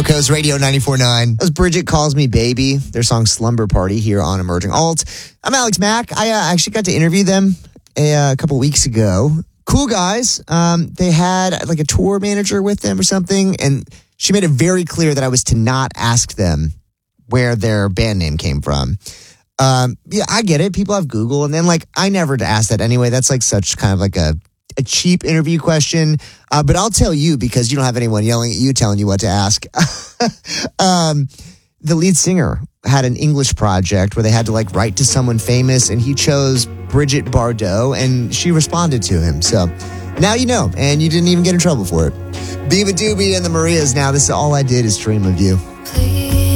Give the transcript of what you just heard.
Coast Radio 94.9. That was Bridget Calls Me Baby, their song Slumber Party here on Emerging Alt. I'm Alex Mack. I actually got to interview them a couple weeks ago. Cool guys. They had like a tour manager with them or something, and she made it very clear that I was to not ask them where their band name came from. Yeah, I get it. People have Google, and then like I never asked that anyway. That's like such kind of like a cheap interview question. But I'll tell you because you don't have anyone yelling at you telling you what to ask. The lead singer had an English project where they had to like write to someone famous, and he chose Bridget Bardot, and she responded to him. So now you know, and you didn't even get in trouble for it. Biba Doobie and the Marias. Now this is All I Did Is Dream of You. Please.